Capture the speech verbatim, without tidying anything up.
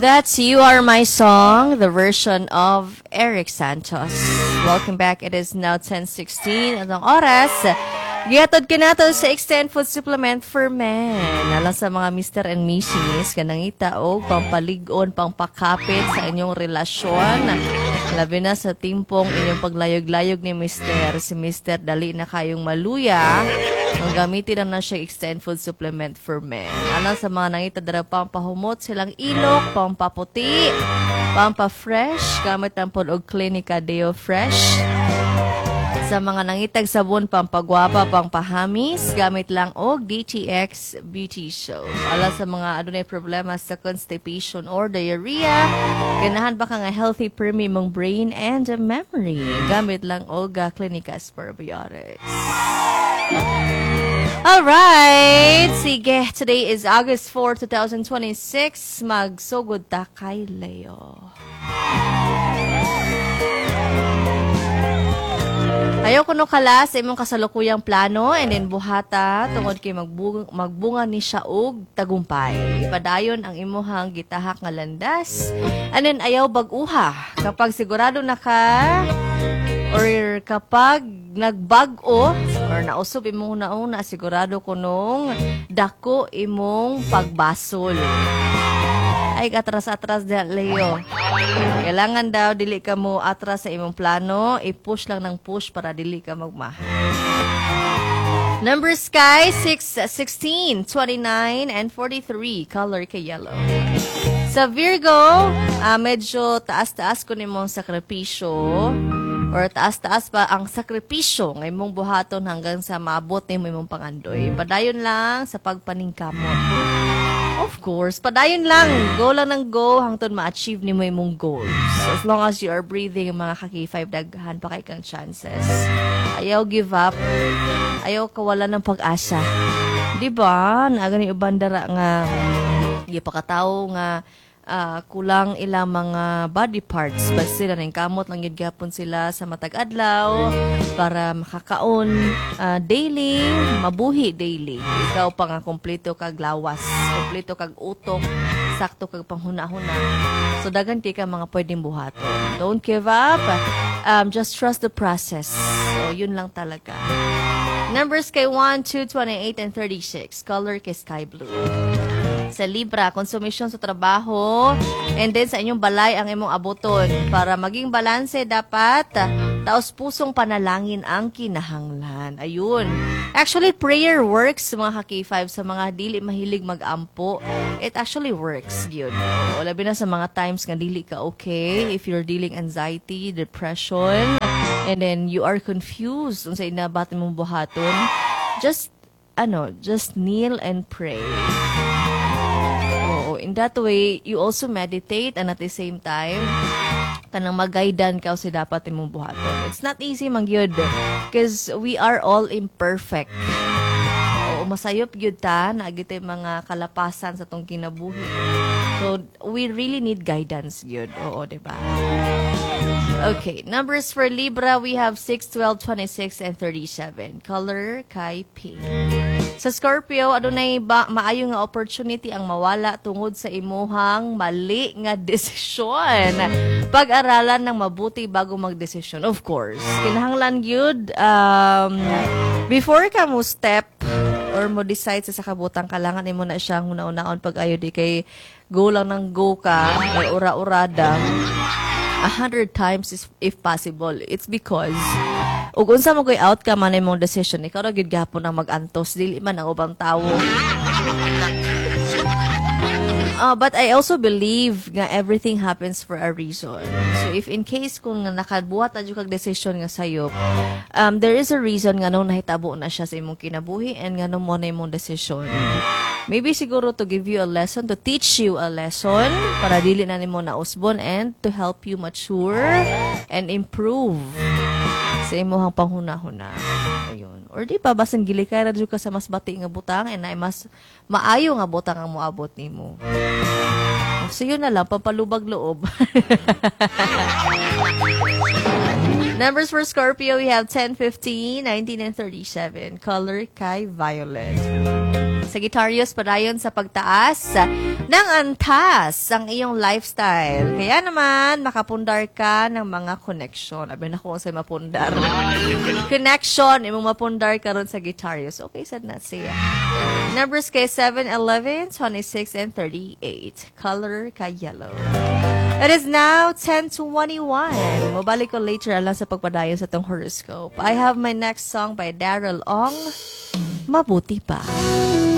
That's You Are My Song, the version of Eric Santos. Welcome back. It is now ten sixteen. At ang oras, gihatod ka nato sa Extend Food Supplement for Men. Alang sa mga Mister and Missus, kanangita o pampalig-on, pangpakapit sa inyong relasyon. Labi na sa timpong inyong paglayog-layog ni Mister. Si Mister dali na kayong maluya. Ang gamitin na siya Extend Food Supplement for Men. Alang sa mga nangita dara pampahumot silang ilok, pampaputi, pampa-fresh, gamit ang pod og Clinica Deo Fresh. Sa mga nangitag sabon, pampagwapa, pampahamis, gamit lang og D T X Beauty Show. Ala sa mga adunay problema sa constipation or diarrhea, ganahan ba ka nga healthy premium mong brain and memory, gamit lang og uh, Clinica Probiotics. Alright, sige, today is August fourth, twenty twenty-six. Magsugod ta kay Leo. Ayaw ko no kala sa imong kasalukuyang plano and then buhata tungod kay magbunga, magbunga ni siya og tagumpay. Ipadayon ang imuhang gitahak nga landas. And then ayaw bag-uha kapag sigurado na ka or kapag nagbag-o or nausob imong nauna, sigurado ko nung dako imong pagbasol. Ay, atras-atras dyan, Leo. Kailangan daw, dili ka mo atras sa imong plano. I-push lang ng push para dili ka magmahal. Number sky, six, sixteen, twenty-nine, and forty-three. Color kay yellow. Sa Virgo, uh, medyo taas-taas ko ni mong sakripisyo. Or taas-taas pa ang sakripisyo ng imong buhaton hanggang sa maabot ni mo imong pangandoy. Padayon lang sa pagpaningkamot. Of course, padayon lang. Go lang ng go hangtod ma-achieve ni mo imong goals. As long as you are breathing, mga kaki five, daghan pa kay kang chances. Ayaw give up. Ayaw kawala ng pag-asa. Diba? Naagani ubandara nga gipakataw nga Uh, kulang ilang mga body parts but sila nang kamot lang yun gapon sila sa matag adlaw para makakaon uh, daily, mabuhi daily. Ikaw pa nga kompleto kag lawas, kompleto kag utok, sakto kag panghuna-huna. So dagan ti ka mga pwedeng buhaton. Don't give up. Um, just trust the process. So yun lang talaga. Numbers kay one, two, twenty-eight, and thirty-six. Color kay sky blue. Sa Libra, konsumisyon sa trabaho, and then sa inyong balay ang imong abuton. Para maging balanse, dapat taos pusong panalangin ang kinahanglan. Ayun. Actually, prayer works, mga K five, sa mga dili mahilig mag-ampo. It actually works, yun. O, labi na sa mga times nga dili ka okay, if you're dealing anxiety, depression, and then you are confused kung sa inabatin mong buhaton, just, ano, just kneel and pray. In that way, you also meditate and at the same time, kanang mag-guidan ka o si dapat imong buhaton. It's not easy mangyod because we are all imperfect. O masayop gyud ta, naagitay mga kalapasan sa tong kinabuhi. So, we really need guidance gyud. Oo, diba? Okay, numbers for Libra, we have six, twelve, twenty-six, and thirty-seven. Color kay pink. Sa Scorpio, adunay ba maayo nga opportunity ang mawala tungod sa imuhang mali nga desisyon. Pag-aralan ng mabuti bago magdesisyon. Of course, kinahanglan gyud um, before ka mo step or mo decide sa sakabutang, kailangan imo na siyang una-unaon pag-ayo di kay go lang ng go ka or ura-urada a hundred times is, if possible. It's because ug unsa mo koy outcome man imong decision, ikaw ra gyud gapon ang mag-antos, dili man ang ubang tawo. Uh, but I also believe nga everything happens for a reason. So if in case kung nakabuhat na jud kag decision nga sayop, um, there is a reason nga nung nahitabo na siya sa imong kinabuhi and nga nung mo na imong decision. Maybe siguro to give you a lesson, to teach you a lesson para dili na nimo na usbon and to help you mature and improve sa imong panghuna-huna. Ayun. Or di pa basin gilikay ra jud ka sa mas bati nga butang and ay mas maayo nga butang ang moabot nimo. So yun na lang, pampalubag loob. Numbers for Scorpio, we have ten, fifteen, nineteen, and thirty-seven. Color kay violet. Sagittarius, padayon sa pagtaas ng antas ang iyong lifestyle. Kaya naman, makapundar ka ng mga connection. Abi na kung sa'yo mapundar. Connection, imong mapundar ka ron sa Sagittarius. Okay, sad na siya. Numbers kay seven, eleven, twenty-six, and thirty-eight. Color ka yellow. It is now ten twenty-one. Mabalik ko later alang sa pagpadayon sa tong horoscope. I have my next song by Daryl Ong, Mabuti Pa.